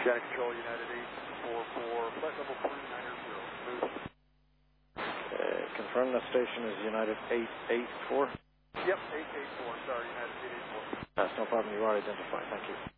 Got to control United 844, flight level 390. Smooth. Confirm the station is United 884. Yep, 884. Sorry, United 884. That's no problem. You are identified. Thank you.